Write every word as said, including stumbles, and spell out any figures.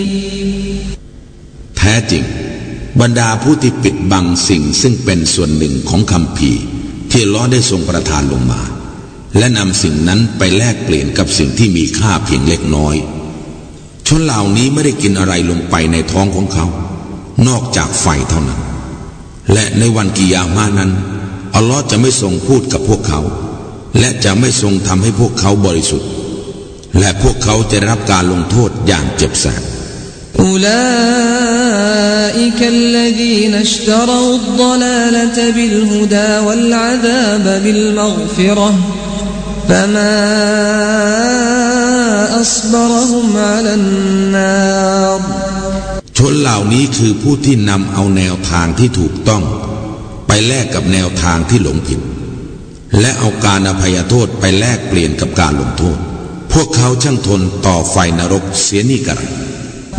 แท้จริงบรรดาผู้ที่ปิดบังสิ่งซึ่งเป็นส่วนหนึ่งของคัมภีร์ที่อัลเลาะห์ได้ทรงประทานลงมาและนำสิ่งนั้นไปแลกเปลี่ยนกับสิ่งที่มีค่าเพียงเล็กน้อยชนเหล่านี้ไม่ได้กินอะไรลงไปในท้องของเขานอกจากไฟเท่านั้นและในวันกิยามะห์นั้นอัลเลาะห์จะไม่ทรงพูดกับพวกเขาและจะไม่ทรงทำให้พวกเขาบริสุทธิ์และพวกเขาจะได้รับการลงโทษอย่างเจ็บแสบ أولئك الذين اشتروا الضلالة بالهدى والعذاب بالمغفرة فما أصبرهم على النار ชนเหล่านี้คือผู้ที่นำเอาแนวทางที่ถูกต้องไปแลกกับแนวทางที่หลงผิดและเอาการอภัยโทษไปแลกเปลี่ยนกับการลงโทษพวกเขาช่างทนต่อไฟนรกเสียนี่กระไร